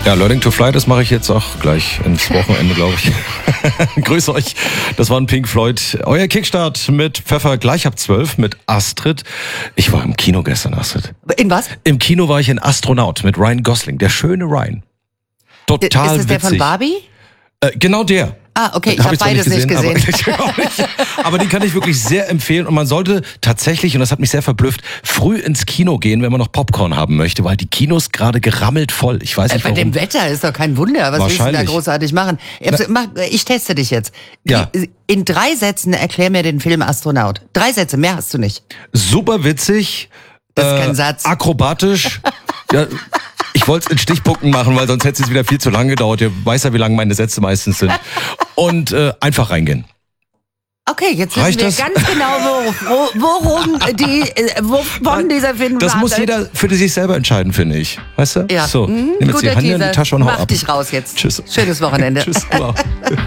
Ja, Learning to Fly, das mache ich jetzt auch gleich ins Wochenende, glaube ich. Grüß euch, das war ein Pink Floyd. Euer Kickstart mit Pfeffer gleich ab 12 mit Astrid. Ich war im Kino gestern, Astrid. In was? Im Kino war ich in Astronaut mit Ryan Gosling, der schöne Ryan. Total Ist das der witzig. von Barbie? Genau der. Ah, okay, ich habe beides nicht gesehen. Aber den kann ich wirklich sehr empfehlen. Und man sollte tatsächlich, und das hat mich sehr verblüfft, früh ins Kino gehen, wenn man noch Popcorn haben möchte, weil die Kinos gerade gerammelt voll. Ich weiß nicht Bei warum. dem Wetter ist doch kein Wunder. Was willst du da großartig machen? Ich teste dich jetzt. Ja. In 3 Sätzen erklär mir den Film Astronaut. 3 Sätze, mehr hast du nicht. Super witzig. Das ist kein Satz. Akrobatisch. Ja, ich wollte es in Stichpunkten machen, weil sonst hätte es wieder viel zu lange gedauert. Ihr weiß ja, wie lang meine Sätze meistens sind. Und einfach reingehen. Okay, jetzt wissen wir ganz genau, wovon dieser Film Das handelt. muss jeder für sich selber entscheiden, finde ich. Weißt du? Ja. So, nimm jetzt die Guter Hand in die Teaser. Tasche und hau Mach ab. dich raus jetzt. Tschüss. Schönes Wochenende. Tschüss. Wow.